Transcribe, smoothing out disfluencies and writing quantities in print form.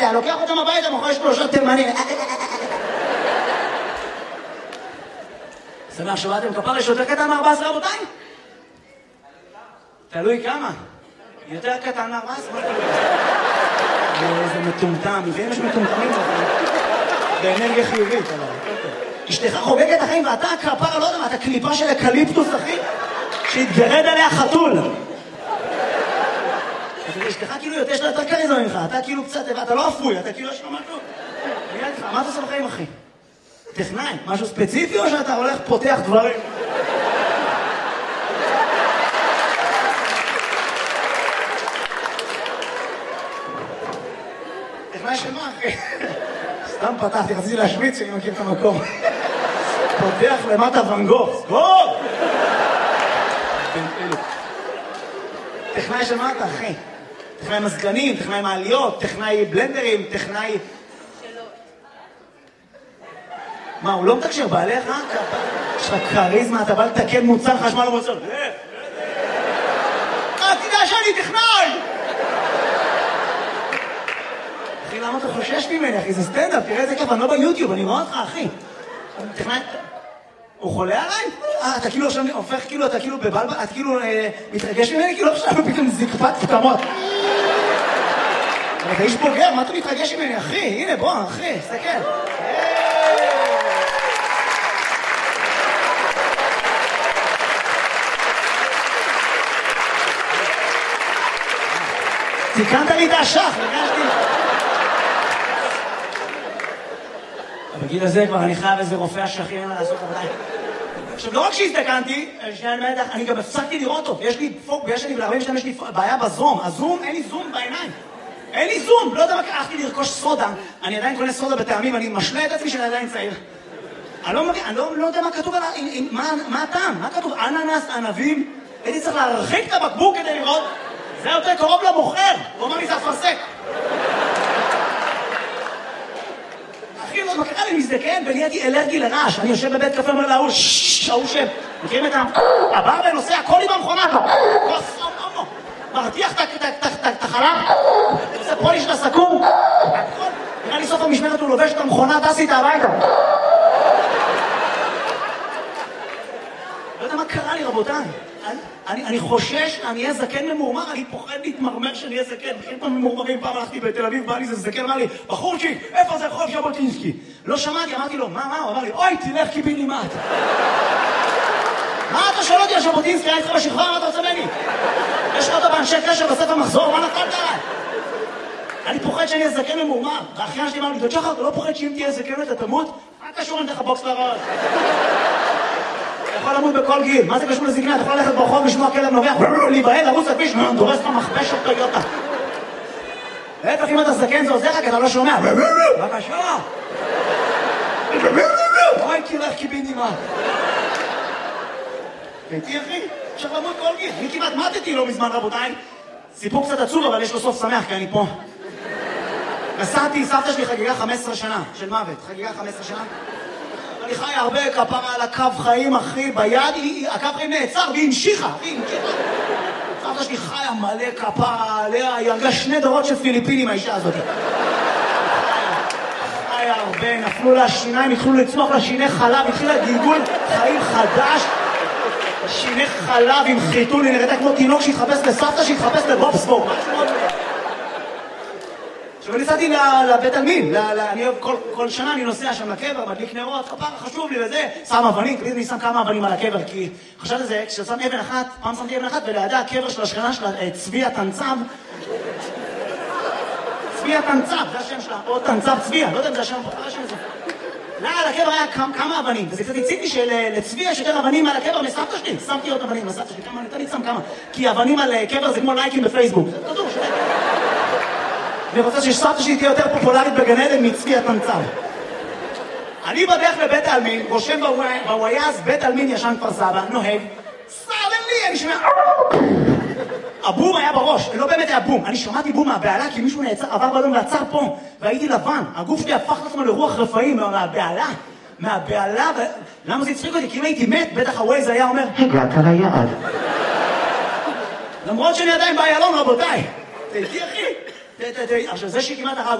הביתה, לוקח אותם הביתה, מוכר שלושה תימנים. שמח שבאתם, כפר יש יותר קטן מ-14 רבותיי? תלוי כמה. יותר קטן מ-14? זה מטומטם, לפעמים יש מטומטמים באנרגיה חיובית, אבל אשתך חוגגת החיים ואתה כפר, לא יודע מה, אתה קליפה של אקליפטוס, אחי, שהתגרד עליה חתול. אשתך כאילו יש לה יותר קריזמה ממך, אתה כאילו קצת, אתה לא אפוי, אתה כאילו יש לו משהו. מה אתה עושה בחיים, אחי? טכנאי, משהו ספציפי או שאתה הולך פותח דברים? טכנאי של מה, אחי? סתם פתחתי, רציתי להשוויץ שאני מכיר את המקום. פותח למטה ון גוך, סגור! טכנאי של מה אתה, אחי? טכנאי מזגנים, טכנאי מעליות, טכנאי בלנדרים, טכנאי... מה, הוא לא מתקשר בעליך? יש לך קריזמה, אתה בא לתקן מוצר חשמל או מוצר? תדע שאני טכנאי! אחי, למה אתה חושש ממני, אחי? זה סטנדאפ, תראה איזה כיף, אני לא ביוטיוב, אני רואה אותך, אחי. טכנאי... הוא חולה עליי? אתה כאילו עכשיו הופך, כאילו, אתה כאילו בבלבל, אתה כאילו מתרגש ממני, כאילו עכשיו פתאום זקפת פתמות. אבל אתה איש בוגר, מה אתה מתרגש ממני, אחי? הנה, בוא, אחי, סתכל. תיקנת לי את השח, הרגשתי. בגיל הזה כבר אני חייב איזה רופא השחים לעשות עבודה. עכשיו, לא רק שהזדקנתי, אני גם הפסקתי לראות אותו. יש לי פוק, יש לי ב-40 שנה, יש לי בעיה בזום. הזום, אין לי זום בעיניים. אין לי זום, לא יודע מה, הלכתי לרכוש סודה. אני עדיין קונה סודה בטעמים, אני משלה את עצמי שאני עדיין צעיר. אני לא יודע מה כתוב, מה הטעם? מה כתוב? אננס, ענבים. הייתי צריך להרחיק את הבקבוק כדי לראות. זה יותר קרוב למוכר. הוא אומר לי, זה אפרסק. אחי, לא מקרה לי מזדקן ונהייתי אלרגי לרעש. אני יושב בבית קפה, אומר להוא, ההוא שם. מכירים את הבא ונוסע הכל עם המכונה. מרתיח את החלב. עושה פוליש לסכום. נראה לי סוף המשמרת הוא לובש את המכונה, טסי את הביתה. לא יודע מה קרה לי, רבותיי. אני חושש, אני אהיה זקן ממורמר, אני פוחד להתמרמר שאני אהיה זקן. בכלל פעם ממורמרים, פעם הלכתי בתל אביב, בא לי זה זקן, אמר לי, בחורצ'יק, איפה זה רחוב ז'בוטינסקי? לא שמעתי, אמרתי לו, מה? הוא אמר לי, אוי, תלך קיבינימט. מה אתה שואל אותי על ז'בוטינסקי? היה איתך בשכבה, מה אתה רוצה ממני? יש לך אותו באנשי קשר בספר מחזור, מה נפלת עליי? אני פוחד שאני אהיה זקן ממורמר. והאחיין שלי אמר לי, דוד, אתה לא פוחד שאם תהיה זקן אתה תמות? מה קשור אם תלך בוקס לראש? אתה יכול למות בכל גיל, מה זה קשור לזקנה? אתה יכול ללכת ברחוב, לשמוע כלב נובח, להיבהל, לרוץ לכביש, דורס לך מכבש או טיוטה. להפך, אם אתה זקן זה עוזר לך, כי אתה לא שומע. בבקשה. אוי, תלך קיבינימט. ביתי אחי, אפשר למות כל גיל. אני כמעט מתתי לא מזמן, רבותיי. סיפור קצת עצוב, אבל יש לו סוף שמח, כי אני פה. נסעתי, סבתא שלי חגיגה 15 שנה של מוות. חגיגה 15 שנה. אני חי הרבה כפרה על הקו חיים, אחי, ביד, הקו חיים נעצר, והיא המשיכה, סבתא שלי חיה מלא כפרה עליה, היא הרגה 2 דורות של פיליפינים, האישה הזאת. חיה הרבה, נפלו לה שיניים, התחילו לצמוח לה שיני חלב, התחילה גלגול חיים חדש, שיני חלב עם חיתול, היא נראתה כמו תינוק שהתחפש לסבתא, שהתחפש לבובספורט. עכשיו אני נסעתי לבית עלמין, כל שנה אני נוסע שם לקבר, מדליק נרות, כפרה חשוב לי וזה, שם אבנים, תמיד אני שם כמה אבנים על הקבר, כי חשבתי זה, כששם אבן אחת, פעם שמתי אבן אחת, ולידה הקבר של השכנה שלה, צביה תנצב, צביה תנצב, זה השם שלה, או תנצב צביה, לא יודע אם זה השם, לא, על הקבר היה כמה אבנים, וזה קצת הציתי שלצביה יש יותר אבנים על הקבר מסבתא שלי, שמתי עוד אבנים לסבתא שלי, כמה, אני שם כמה, כי אבנים על קבר זה כמו לייקים בפייסבוק, זה כדור שלי. אני רוצה שסבתא שלי תהיה יותר פופולרית בגן עדן מצבי התנצב. אני בדרך לבית העלמין, רושם בוויאז, בית העלמין ישן כפר סבא, נוהג, סרדלי, אני שומע... הבום היה בראש, לא באמת היה בום. אני שמעתי בום מהבעלה, כי מישהו עבר בלון ועצר פה, והייתי לבן. הגוף שלי הפך לעצמו לרוח רפאים מהבעלה, למה זה הצחיק אותי? כי אם הייתי מת, בטח הווייז היה אומר, הגעת ליעד. למרות שאני עדיין באיילון, רבותיי. תהייתי אחי. עכשיו זה שכמעט הרג